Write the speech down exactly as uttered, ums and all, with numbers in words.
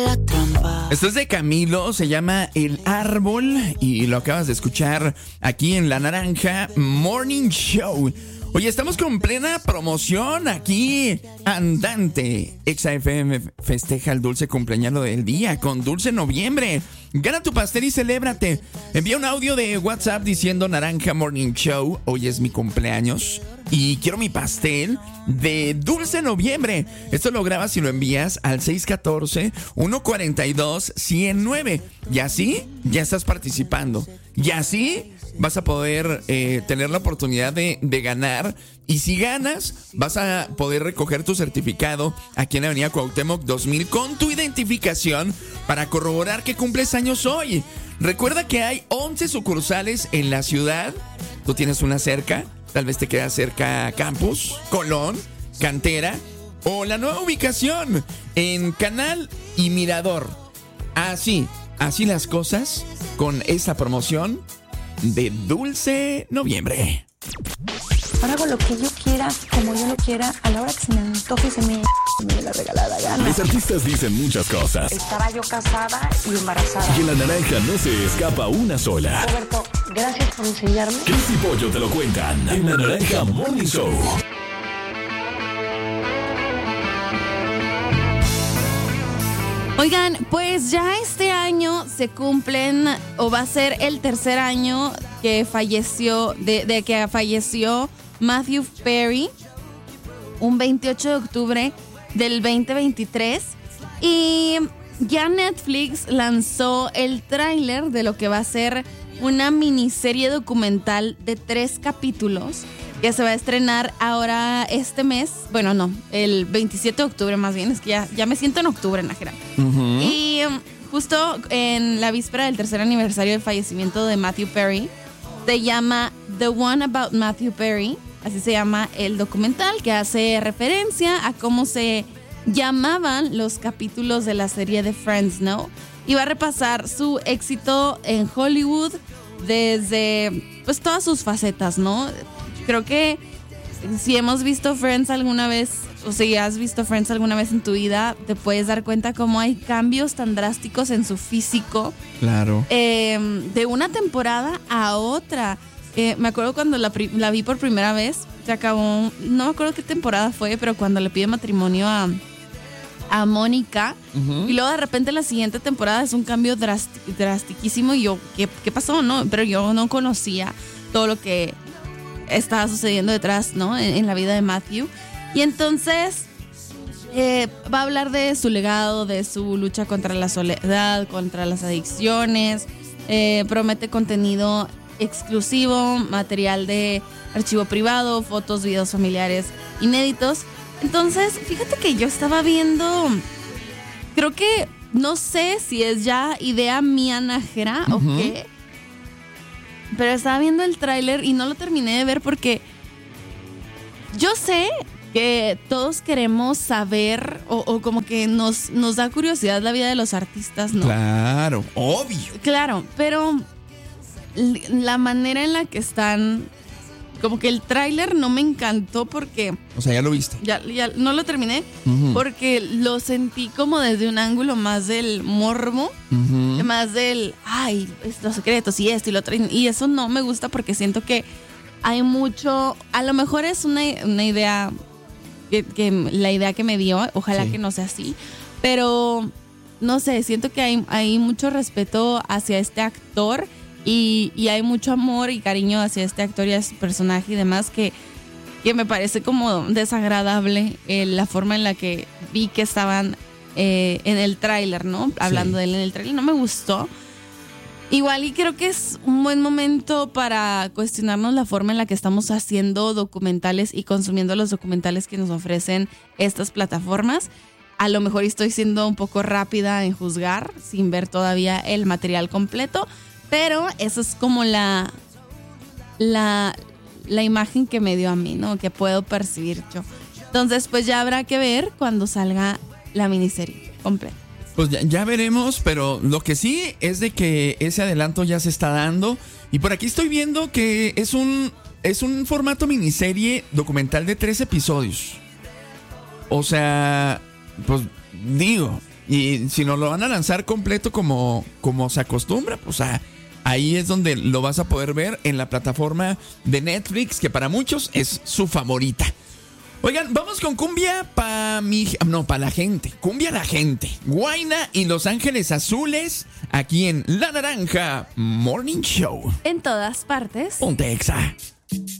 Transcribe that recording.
Esto es de Camilo, se llama El Árbol y lo acabas de escuchar aquí en La Naranja Morning Show. Oye, estamos con plena promoción aquí, andante. Exa F M festeja el dulce cumpleaños del día con Dulce Noviembre. Gana tu pastel y celébrate. Envía un audio de WhatsApp diciendo Naranja Morning Show, hoy es mi cumpleaños y quiero mi pastel de Dulce Noviembre. Esto lo grabas y lo envías al seis uno cuatro, uno cuatro dos, cero nueve. Y así ya estás participando. Y así vas a poder eh, tener la oportunidad de, de ganar. Y si ganas, vas a poder recoger tu certificado aquí en la Avenida Cuauhtémoc dos mil con tu identificación para corroborar que cumples años hoy. Recuerda que hay once sucursales en la ciudad. Tú tienes una cerca. Tal vez te queda cerca Campus, Colón, Cantera o la nueva ubicación en Canal y Mirador. Así, así las cosas con esta promoción de Dulce Noviembre. Ahora hago lo que yo quiera, como yo lo quiera, a la hora que se me antoje y se me, me dé la regalada gana. Los artistas dicen muchas cosas. Estaba yo casada y embarazada. Y en La Naranja no se escapa una sola. Roberto, gracias por enseñarme. Cris y Pollo te lo cuentan en La Naranja Morning Show. Oigan, pues ya este año se cumplen, o va a ser el tercer año que falleció, de, de que falleció Matthew Perry, un veintiocho de octubre del veinte veintitrés. Y ya Netflix lanzó el tráiler de lo que va a ser una miniserie documental de tres capítulos que se va a estrenar ahora este mes. Bueno, no, el veintisiete de octubre más bien. Es que ya, ya me siento en octubre, Nájera. Uh-huh. Y um, justo en la víspera del tercer aniversario del fallecimiento de Matthew Perry, se llama The One About Matthew Perry. Así se llama el documental, que hace referencia a cómo se llamaban los capítulos de la serie de Friends, ¿no? Y va a repasar su éxito en Hollywood desde, pues, todas sus facetas, ¿no? Creo que si hemos visto Friends alguna vez, o si has visto Friends alguna vez en tu vida, te puedes dar cuenta cómo hay cambios tan drásticos en su físico. Claro. Eh, de una temporada a otra. Eh, me acuerdo cuando la, pri- la vi por primera vez, se acabó, no me acuerdo qué temporada fue, pero cuando le pide matrimonio a, a Mónica, uh-huh. Y luego de repente la siguiente temporada es un cambio drasti- drastiquísimo y yo, ¿qué, ¿qué pasó? No, pero yo no conocía todo lo que estaba sucediendo detrás, ¿no? En, en la vida de Matthew. Y entonces eh, va a hablar de su legado, de su lucha contra la soledad, contra las adicciones. Eh, promete contenido exclusivo, material de archivo privado, fotos, videos familiares inéditos. Entonces, fíjate que yo estaba viendo, creo que, no sé si es ya idea mía, Nájera, uh-huh. o qué, pero estaba viendo el tráiler y no lo terminé de ver porque yo sé que todos queremos saber o, o como que nos, nos da curiosidad la vida de los artistas, ¿no? Claro, obvio. Claro, pero la manera en la que están, como que el tráiler no me encantó porque... O sea, ya lo viste. Ya, ya no lo terminé, uh-huh. porque lo sentí como desde un ángulo más del morbo, uh-huh. más del, ay, los secretos y esto y lo otro. Y eso no me gusta porque siento que hay mucho, a lo mejor es una, una idea, que, que la idea que me dio, ojalá sí. que no sea así, pero no sé, siento que hay, hay mucho respeto hacia este actor. Y, y hay mucho amor y cariño hacia este actor y a su personaje y demás que, que me parece como desagradable eh, la forma en la que vi que estaban eh, en el tráiler, ¿no? Hablando sí. de él en el tráiler, no me gustó. Igual y creo que es un buen momento para cuestionarnos la forma en la que estamos haciendo documentales y consumiendo los documentales que nos ofrecen estas plataformas. A lo mejor estoy siendo un poco rápida en juzgar sin ver todavía el material completo. Pero eso es como la, la, la imagen que me dio a mí, ¿no? Que puedo percibir yo. Entonces, pues ya habrá que ver cuando salga la miniserie completa. Pues ya, ya veremos, pero lo que sí es de que ese adelanto ya se está dando. Y por aquí estoy viendo que es un, es un formato miniserie documental de tres episodios. O sea, pues digo, Y si nos lo van a lanzar completo como, como se acostumbra, pues a, ahí es donde lo vas a poder ver en la plataforma de Netflix, que para muchos es su favorita. Oigan, vamos con cumbia para mi... No, para la gente. Cumbia la gente. Guayna y Los Ángeles Azules, aquí en La Naranja Morning Show. En todas partes. Ponte Exa.